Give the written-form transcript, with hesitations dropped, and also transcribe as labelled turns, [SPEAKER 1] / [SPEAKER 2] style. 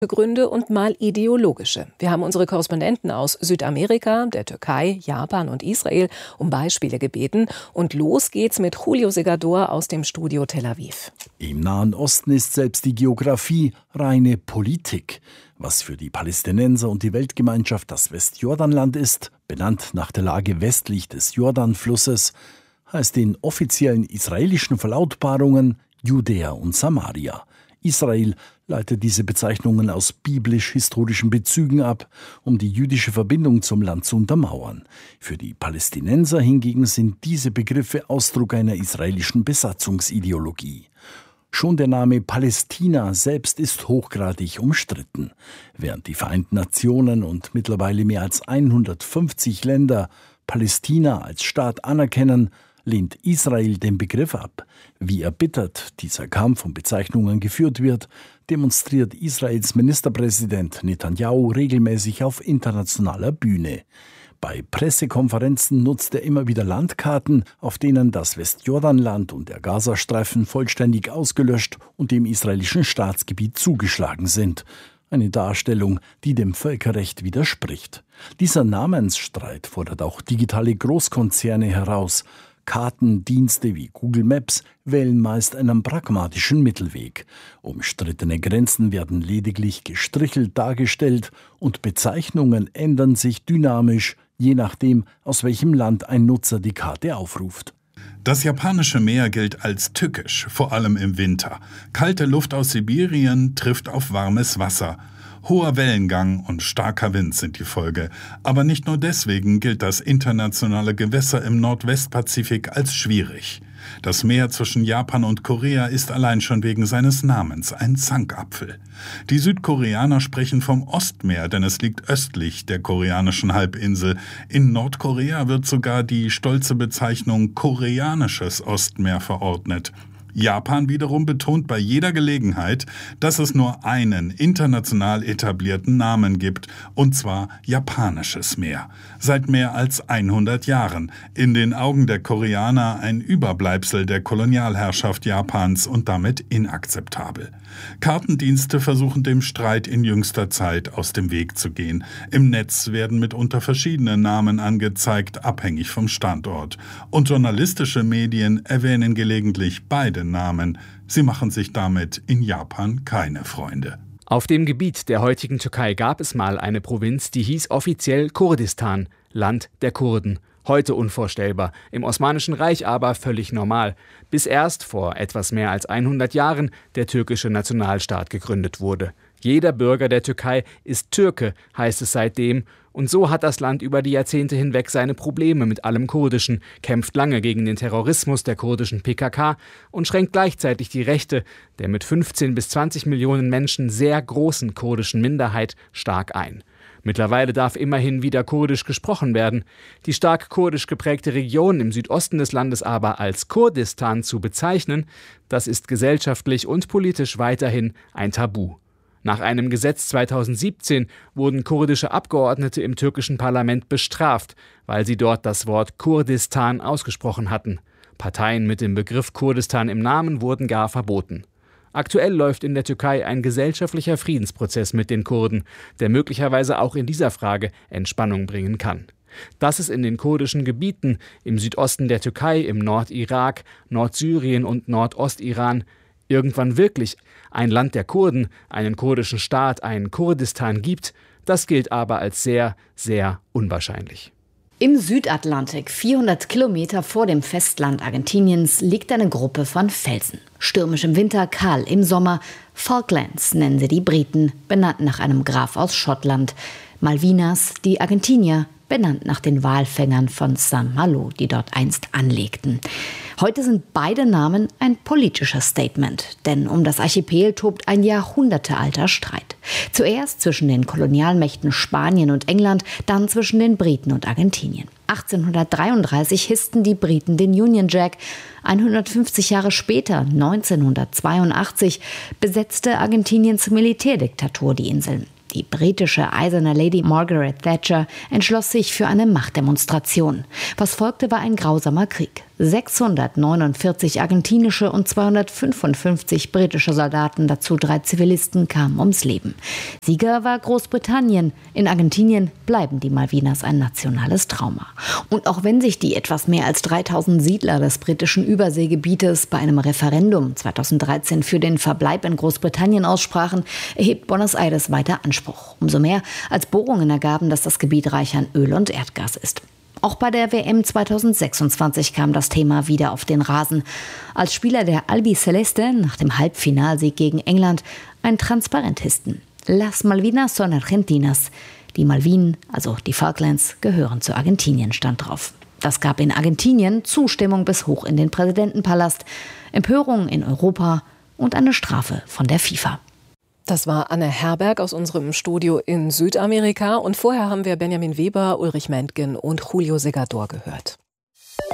[SPEAKER 1] Gründe und mal ideologische. Wir haben unsere Korrespondenten aus Südamerika, der Türkei, Japan und Israel um Beispiele gebeten. Und los geht's mit Julio Segador aus dem Studio Tel Aviv.
[SPEAKER 2] Im Nahen Osten ist selbst die Geografie reine Politik. Was für die Palästinenser und die Weltgemeinschaft das Westjordanland ist, benannt nach der Lage westlich des Jordanflusses, heißt in offiziellen israelischen Verlautbarungen Judäa und Samaria. Israel leitet diese Bezeichnungen aus biblisch-historischen Bezügen ab, um die jüdische Verbindung zum Land zu untermauern. Für die Palästinenser hingegen sind diese Begriffe Ausdruck einer israelischen Besatzungsideologie. Schon der Name Palästina selbst ist hochgradig umstritten. Während die Vereinten Nationen und mittlerweile mehr als 150 Länder Palästina als Staat anerkennen, lehnt Israel den Begriff ab. Wie erbittert dieser Kampf um Bezeichnungen geführt wird, demonstriert Israels Ministerpräsident Netanyahu regelmäßig auf internationaler Bühne. Bei Pressekonferenzen nutzt er immer wieder Landkarten, auf denen das Westjordanland und der Gazastreifen vollständig ausgelöscht und dem israelischen Staatsgebiet zugeschlagen sind. Eine Darstellung, die dem Völkerrecht widerspricht. Dieser Namensstreit fordert auch digitale Großkonzerne heraus. Kartendienste wie Google Maps wählen meist einen pragmatischen Mittelweg. Umstrittene Grenzen werden lediglich gestrichelt dargestellt und Bezeichnungen ändern sich dynamisch, je nachdem, aus welchem Land ein Nutzer die Karte aufruft.
[SPEAKER 3] Das japanische Meer gilt als tückisch, vor allem im Winter. Kalte Luft aus Sibirien trifft auf warmes Wasser. Hoher Wellengang und starker Wind sind die Folge. Aber nicht nur deswegen gilt das internationale Gewässer im Nordwestpazifik als schwierig. Das Meer zwischen Japan und Korea ist allein schon wegen seines Namens ein Zankapfel. Die Südkoreaner sprechen vom Ostmeer, denn es liegt östlich der koreanischen Halbinsel. In Nordkorea wird sogar die stolze Bezeichnung koreanisches Ostmeer verordnet. Japan wiederum betont bei jeder Gelegenheit, dass es nur einen international etablierten Namen gibt, und zwar japanisches Meer. Seit mehr als 100 Jahren. In den Augen der Koreaner ein Überbleibsel der Kolonialherrschaft Japans und damit inakzeptabel. Kartendienste versuchen dem Streit in jüngster Zeit aus dem Weg zu gehen. Im Netz werden mitunter verschiedene Namen angezeigt, abhängig vom Standort. Und journalistische Medien erwähnen gelegentlich beide Namen. Sie machen sich damit in Japan keine Freunde.
[SPEAKER 4] Auf dem Gebiet der heutigen Türkei gab es mal eine Provinz, die hieß offiziell Kurdistan, Land der Kurden. Heute unvorstellbar, im Osmanischen Reich aber völlig normal, bis erst vor etwas mehr als 100 Jahren der türkische Nationalstaat gegründet wurde. Jeder Bürger der Türkei ist Türke, heißt es seitdem, und so hat das Land über die Jahrzehnte hinweg seine Probleme mit allem Kurdischen, kämpft lange gegen den Terrorismus der kurdischen PKK und schränkt gleichzeitig die Rechte der mit 15 bis 20 Millionen Menschen sehr großen kurdischen Minderheit stark ein. Mittlerweile darf immerhin wieder Kurdisch gesprochen werden. Die stark kurdisch geprägte Region im Südosten des Landes aber als Kurdistan zu bezeichnen, das ist gesellschaftlich und politisch weiterhin ein Tabu. Nach einem Gesetz 2017 wurden kurdische Abgeordnete im türkischen Parlament bestraft, weil sie dort das Wort Kurdistan ausgesprochen hatten. Parteien mit dem Begriff Kurdistan im Namen wurden gar verboten. Aktuell läuft in der Türkei ein gesellschaftlicher Friedensprozess mit den Kurden, der möglicherweise auch in dieser Frage Entspannung bringen kann. Dass es in den kurdischen Gebieten im Südosten der Türkei, im Nordirak, Nordsyrien und Nordostiran irgendwann wirklich ein Land der Kurden, einen kurdischen Staat, einen Kurdistan gibt, das gilt aber als sehr, sehr unwahrscheinlich.
[SPEAKER 5] Im Südatlantik, 400 Kilometer vor dem Festland Argentiniens, liegt eine Gruppe von Felsen. Stürmisch im Winter, kahl im Sommer. Falklands nennen sie die Briten, benannt nach einem Graf aus Schottland. Malvinas, die Argentinier, benannt nach den Walfängern von St. Malo, die dort einst anlegten. Heute sind beide Namen ein politisches Statement, denn um das Archipel tobt ein jahrhundertealter Streit. Zuerst zwischen den Kolonialmächten Spanien und England, dann zwischen den Briten und Argentinien. 1833 hissten die Briten den Union Jack. 150 Jahre später, 1982, besetzte Argentiniens Militärdiktatur die Inseln. Die britische eiserne Lady Margaret Thatcher entschloss sich für eine Machtdemonstration. Was folgte, war ein grausamer Krieg. 649 argentinische und 255 britische Soldaten, dazu 3 Zivilisten, kamen ums Leben. Sieger war Großbritannien. In Argentinien bleiben die Malvinas ein nationales Trauma. Und auch wenn sich die etwas mehr als 3000 Siedler des britischen Überseegebietes bei einem Referendum 2013 für den Verbleib in Großbritannien aussprachen, erhebt Buenos Aires weiter Anspruch. Umso mehr, als Bohrungen ergaben, dass das Gebiet reich an Öl und Erdgas ist. Auch bei der WM 2026 kam das Thema wieder auf den Rasen. Als Spieler der Albiceleste nach dem Halbfinalsieg gegen England ein Transparent hissten. Las Malvinas son Argentinas. Die Malvinen, also die Falklands, gehören zu Argentinien, stand drauf. Das gab in Argentinien Zustimmung bis hoch in den Präsidentenpalast, Empörung in Europa und eine Strafe von der FIFA.
[SPEAKER 1] Das war Anne Herberg aus unserem Studio in Südamerika. Und vorher haben wir Benjamin Weber, Ulrich Mentgen und Julio Segador gehört.